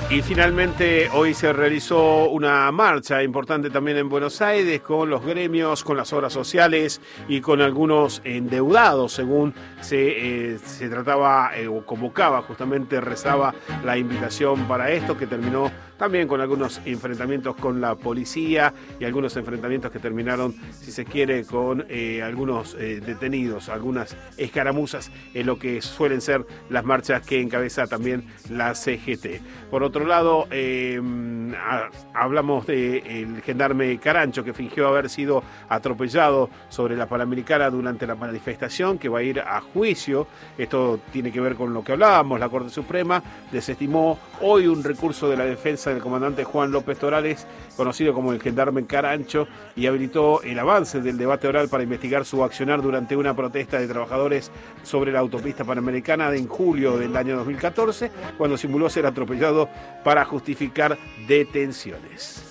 Y finalmente hoy se realizó una marcha importante también en Buenos Aires con los gremios, con las obras sociales y con algunos endeudados, según se trataba o convocaba, justamente rezaba la invitación para esto, que terminó también con algunos enfrentamientos con la policía y algunos enfrentamientos que terminaron, si se quiere, con algunos detenidos, algunas escaramuzas en lo que suelen ser las marchas que encabeza también la CGT. Por otro lado, hablamos del gendarme Carancho, que fingió haber sido atropellado sobre la Panamericana durante la manifestación, que va a ir a juicio. Esto tiene que ver con lo que hablábamos. La Corte Suprema desestimó hoy un recurso de la defensa del comandante Juan López Torales, conocido como el gendarme Carancho, y habilitó el avance del debate oral para investigar su accionar durante una protesta de trabajadores sobre la autopista Panamericana en julio del año 2014, cuando simuló ser atropellado para justificar detenciones.